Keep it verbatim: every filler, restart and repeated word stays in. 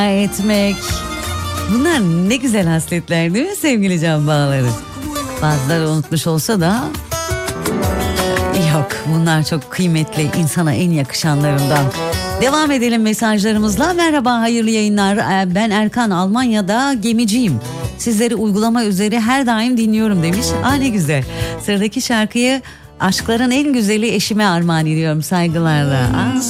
etmek. Bunlar ne güzel hasletler değil mi sevgili can bağları? Bazıları unutmuş olsa da yok, bunlar çok kıymetli, insana en yakışanlarından. Devam edelim mesajlarımızla. Merhaba, hayırlı yayınlar. Ben Erkan, Almanya'da gemiciyim. Sizleri uygulama üzeri her daim dinliyorum demiş. Aa, ne güzel. Sıradaki şarkıyı aşkların en güzeli eşime armağan ediyorum saygılarla. Aa.